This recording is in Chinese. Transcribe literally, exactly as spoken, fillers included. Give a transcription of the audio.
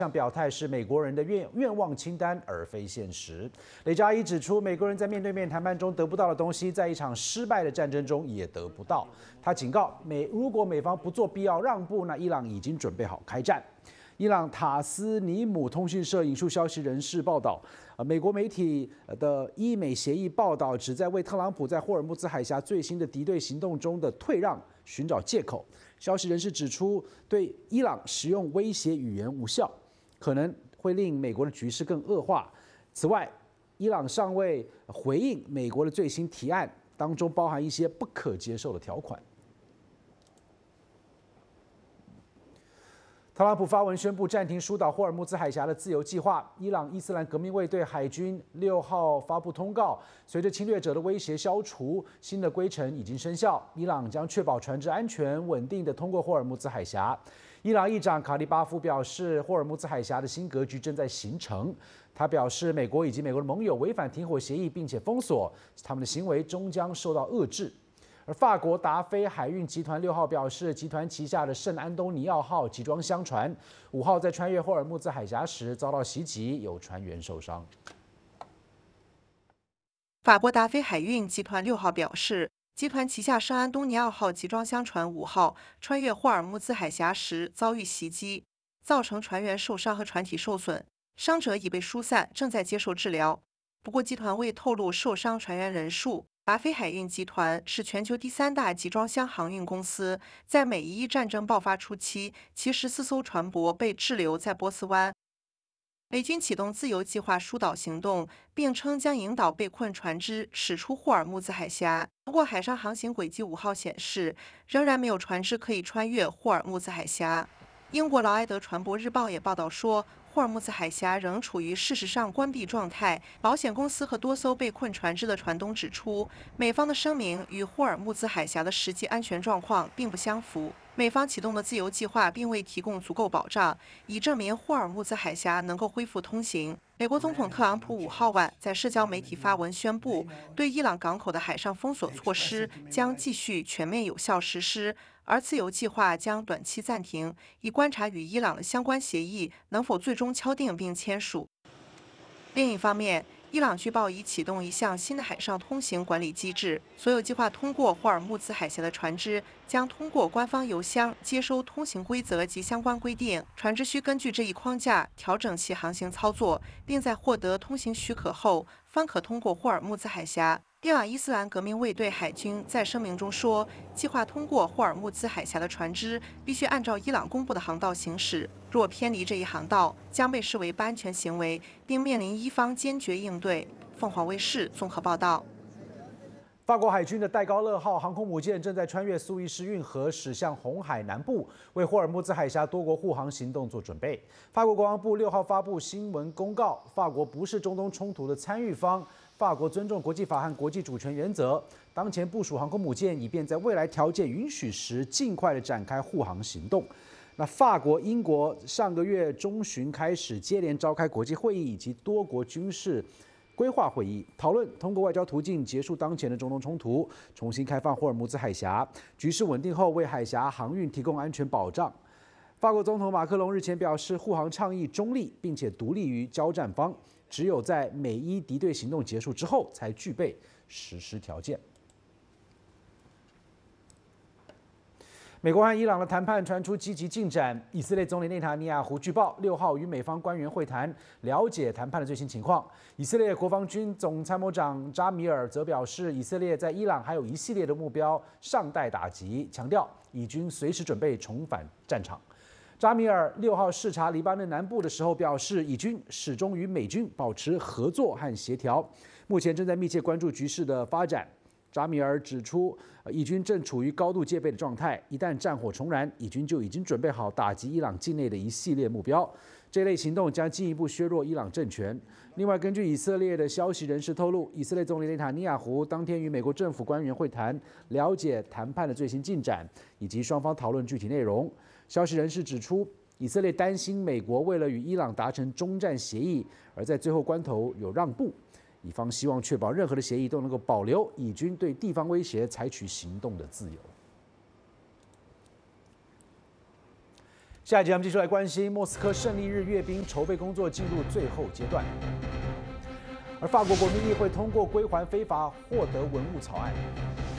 向表态是美国人的愿愿望清单，而非现实。雷扎伊指出，美国人在面对面谈判中得不到的东西，在一场失败的战争中也得不到。他警告美，如果美方不做必要让步，那伊朗已经准备好开战。伊朗塔斯尼姆通讯社引述消息人士报道，呃，美国媒体的伊美协议报道旨在为特朗普在霍尔木兹海峡最新的敌对行动中的退让寻找借口。消息人士指出，对伊朗使用威胁语言无效，可能会令美国的局势更恶化。此外，伊朗尚未回应美国的最新提案，当中包含一些不可接受的条款。特朗普发文宣布暂停疏导霍尔木兹海峡的自由计划。伊朗伊斯兰革命卫队海军六号发布通告，随着侵略者的威胁消除，新的规程已经生效。伊朗将确保船只安全稳定地通过霍尔木兹海峡。伊朗议长卡利巴夫表示，霍尔木兹海峡的新格局正在形成。他表示，美国以及美国的盟友违反停火协议，并且封锁他们的行为，终将受到遏制。而法国达菲海运集团六号表示，集团旗下的圣安东尼奥号集装箱船五号在穿越霍尔木兹海峡时遭到袭击，有船员受伤。 法国达菲海运集团六号表示，集团旗下圣安东尼奥号集装箱船五号穿越霍尔木兹海峡时遭遇袭击，造成船员受伤和船体受损，伤者已被疏散，正在接受治疗。不过，集团未透露受伤船员人数。达菲海运集团是全球第三大集装箱航运公司，在美伊战争爆发初期，其十四艘船舶被滞留在波斯湾。美军启动自由计划疏导行动，并称将引导被困船只驶出霍尔木兹海峡。不过，海上航行轨迹五号显示，仍然没有船只可以穿越霍尔木兹海峡。英国劳埃德船舶日报也报道说，霍尔木兹海峡仍处于事实上关闭状态。保险公司和多艘被困船只的船东指出，美方的声明与霍尔木兹海峡的实际安全状况并不相符。美方启动的自由计划并未提供足够保障，以证明霍尔木兹海峡能够恢复通行。美国总统特朗普五号晚在社交媒体发文宣布，对伊朗港口的海上封锁措施将继续全面有效实施。而自由计划将短期暂停，以观察与伊朗的相关协议能否最终敲定并签署。另一方面，伊朗据报已启动一项新的海上通行管理机制，所有计划通过霍尔木兹海峡的船只将通过官方邮箱接收通行规则及相关规定，船只需根据这一框架调整其航行操作，并在获得通行许可后方可通过霍尔木兹海峡。伊朗伊斯兰革命卫队海军在声明中说，计划通过霍尔木兹海峡的船只必须按照伊朗公布的航道行驶，若偏离这一航道，将被视为不安全行为，并面临伊方坚决应对。凤凰卫视综合报道。 法国海军的戴高乐号航空母舰正在穿越苏伊士运河，驶向红海南部，为霍尔木兹海峡多国护航行动做准备。法国国防部六号发布新闻公告，法国不是中东冲突的参与方。法国尊重国际法和国际主权原则，当前部署航空母舰，以便在未来条件允许时，尽快的展开护航行动。那法国、英国上个月中旬开始接连召开国际会议以及多国军事规划会议，讨论通过外交途径结束当前的中东冲突，重新开放霍尔木兹海峡，局势稳定后为海峡航运提供安全保障。法国总统马克龙日前表示，护航倡议中立，并且独立于交战方。只有在美伊敌对行动结束之后，才具备实施条件。美国和伊朗的谈判传出积极进展。以色列总理内塔尼亚胡据报六号与美方官员会谈，了解谈判的最新情况。以色列国防军总参谋长扎米尔则表示，以色列在伊朗还有一系列的目标尚待打击，强调以军随时准备重返战场。扎米尔六号视察黎巴嫩南部的时候表示，以军始终与美军保持合作和协调，目前正在密切关注局势的发展。扎米尔指出，以军正处于高度戒备的状态，一旦战火重燃，以军就已经准备好打击伊朗境内的一系列目标。这类行动将进一步削弱伊朗政权。另外，根据以色列的消息人士透露，以色列总理内塔尼亚胡当天与美国政府官员会谈，了解谈判的最新进展，以及双方讨论具体内容。消息人士指出，以色列担心美国为了与伊朗达成终战协议，而在最后关头有让步。以方希望确保任何的协议都能够保留以军对地方威胁采取行动的自由。 下一集我们继续来关心莫斯科胜利日阅兵筹备工作进入最后阶段，而法国国民议会通过归还非法获得文物草案。